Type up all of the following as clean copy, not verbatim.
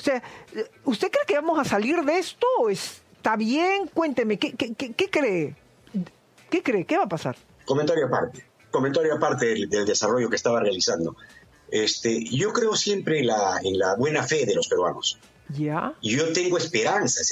sea, ¿usted cree que vamos a salir de esto o está bien? Cuénteme, ¿qué cree? ¿Qué cree? ¿Qué va a pasar? Comentario aparte del desarrollo que estaba realizando. Yo creo siempre en la buena fe de los peruanos. ¿Ya? Yo tengo esperanzas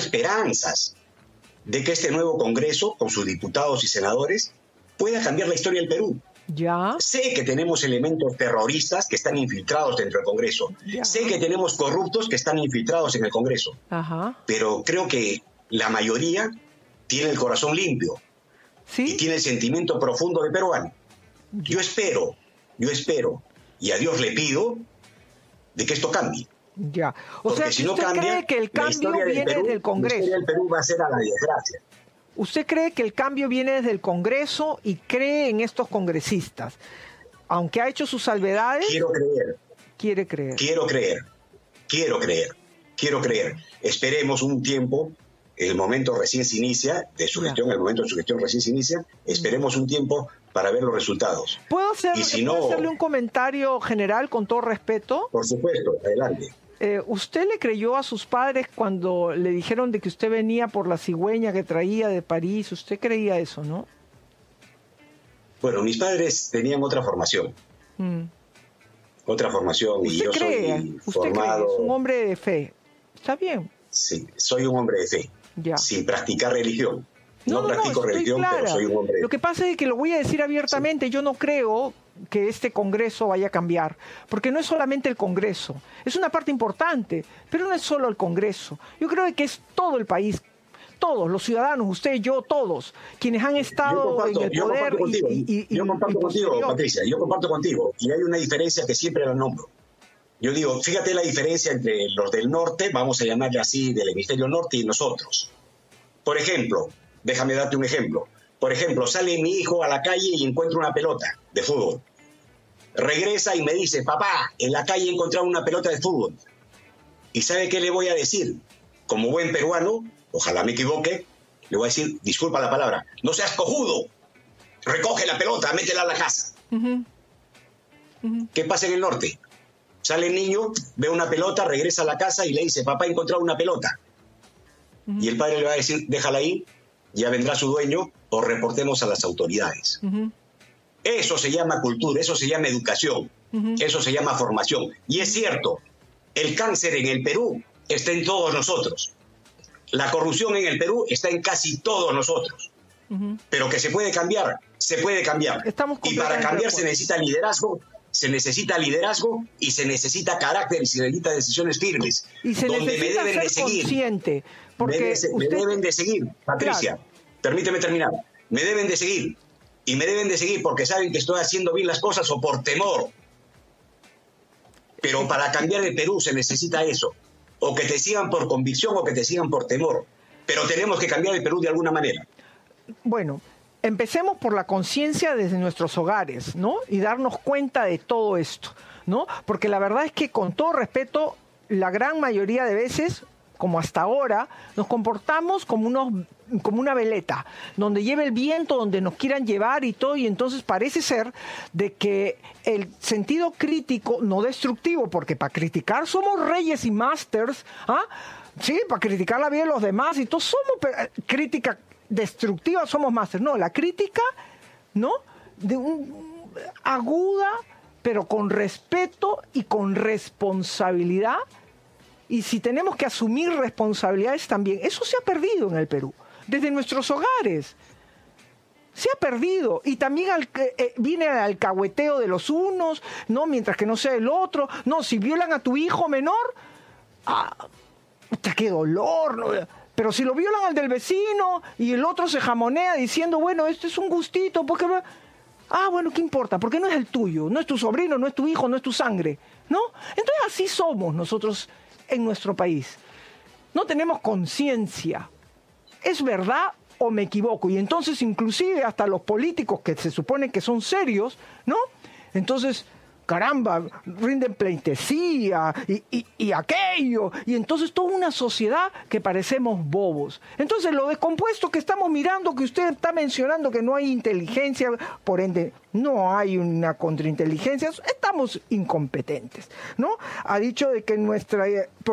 de que este nuevo Congreso, con sus diputados y senadores, pueda cambiar la historia del Perú. ¿Ya? Sé que tenemos elementos terroristas que están infiltrados dentro del Congreso. ¿Ya? Sé que tenemos corruptos que están infiltrados en el Congreso. Ajá. Pero creo que la mayoría tiene el corazón limpio. ¿Sí? Y tiene el sentimiento profundo de peruano. Yo espero, y a Dios le pido, de que esto cambie. Ya. O Porque sea, si no ¿usted cambia, cree que el cambio viene desde el Congreso? La historia del Perú va a ser a la desgracia. ¿Usted cree que el cambio viene desde el Congreso y cree en estos congresistas? Aunque ha hecho sus salvedades. Quiero creer. Quiere creer. Quiero creer. Esperemos un tiempo. El momento recién se inicia, el momento de su gestión recién se inicia. Esperemos un tiempo para ver los resultados. ¿Puedo hacerle un comentario general con todo respeto? Por supuesto, adelante. ¿Usted le creyó a sus padres cuando le dijeron de que usted venía por la cigüeña que traía de París? ¿Usted creía eso, no? Bueno, mis padres tenían otra formación. Otra formación y yo soy formado... Usted es un hombre de fe. ¿Está bien? Sí, soy un hombre de fe. Ya. Sin practicar religión. No practico religión, pero soy un hombre. Lo que pasa es que lo voy a decir abiertamente, sí. Yo no creo que este Congreso vaya a cambiar, porque no es solamente el Congreso, es una parte importante, pero no es solo el Congreso. Yo creo que es todo el país, todos los ciudadanos, usted, yo, todos, quienes han estado en el poder. Yo comparto contigo, Patricia, yo comparto contigo, y hay una diferencia que siempre la nombro. Yo digo, fíjate la diferencia entre los del norte, vamos a llamarle así, del hemisferio norte, y nosotros. Por ejemplo, déjame darte un ejemplo. Por ejemplo, sale mi hijo a la calle y encuentra una pelota de fútbol. Regresa y me dice, papá, en la calle he encontrado una pelota de fútbol. ¿Y sabe qué le voy a decir? Como buen peruano, ojalá me equivoque, le voy a decir, disculpa la palabra, no seas cojudo, recoge la pelota, métela a la casa. ¿Qué pasa en el norte? Sale el niño, ve una pelota, regresa a la casa y le dice, papá, he encontrado una pelota. Y el padre le va a decir, déjala ahí, ya vendrá su dueño o reportemos a las autoridades. Eso se llama cultura, eso se llama educación, eso se llama formación. Y es cierto, el cáncer en el Perú está en todos nosotros. La corrupción en el Perú está en casi todos nosotros. Pero que se puede cambiar, se puede cambiar. Y para cambiar se necesita liderazgo. Se necesita liderazgo y se necesita carácter y se necesita decisiones firmes. Y se donde necesita me deben de seguir. Consciente, porque me deben de seguir, Patricia. Claro. Permíteme terminar. Me deben de seguir. Y me deben de seguir porque saben que estoy haciendo bien las cosas o por temor. Pero para cambiar el Perú se necesita eso. O que te sigan por convicción o que te sigan por temor. Pero tenemos que cambiar el Perú de alguna manera. Bueno, empecemos por la conciencia desde nuestros hogares, ¿no? Y darnos cuenta de todo esto, ¿no? Porque la verdad es que, con todo respeto, la gran mayoría de veces, como hasta ahora, nos comportamos como una veleta, donde lleva el viento, donde nos quieran llevar y todo, y entonces parece ser de que el sentido crítico, no destructivo, porque para criticar somos reyes y másters, ¿ah? Sí, para criticar la vida de los demás y todos somos crítica destructiva, somos másters. No, la crítica, ¿no? Aguda, pero con respeto y con responsabilidad. Y si tenemos que asumir responsabilidades también, eso se ha perdido en el Perú, desde nuestros hogares. Se ha perdido. Y también viene el alcahueteo de los unos, ¿no? Mientras que no sea el otro. No, si violan a tu hijo menor, ¡qué dolor! ¿No? Pero si lo violan al del vecino y el otro se jamonea diciendo, bueno, esto es un gustito, porque... bueno, ¿qué importa? Porque no es el tuyo, no es tu sobrino, no es tu hijo, no es tu sangre, ¿no? Entonces así somos nosotros en nuestro país. No tenemos conciencia. ¿Es verdad o me equivoco? Y entonces inclusive hasta los políticos que se supone que son serios, ¿no? Entonces, caramba, rinden pleitesía y aquello. Y entonces toda una sociedad que parecemos bobos. Entonces lo descompuesto que estamos mirando, que usted está mencionando que no hay inteligencia, por ende no hay una contrainteligencia, estamos incompetentes, ¿no? Ha dicho de que nuestra